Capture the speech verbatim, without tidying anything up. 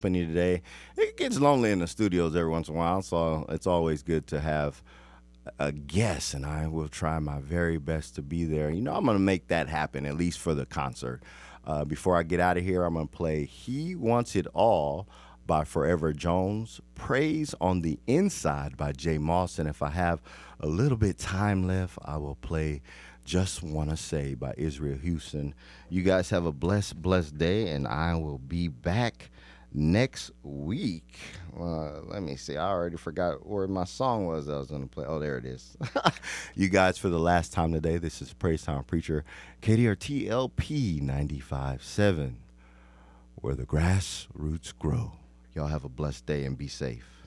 company today. It gets lonely in the studios every once in a while, so it's always good to have a guest, and I will try my very best to be there. You know, I'm going to make that happen, at least for the concert. Uh, before I get out of here, I'm going to play He Wants It All by Forever Jones, Praise on the Inside by Jay Moss, and if I have a little bit time left, I will play Just Wanna Say by Israel Houston. You guys have a blessed, blessed day, and I will be back next week. Uh, let me see. I already forgot where my song was I was going to play. Oh, there it is. You guys, for the last time today, this is Praise Time Preacher, K D R T L P ninety-five point seven, where the grassroots grow. Y'all have a blessed day and be safe.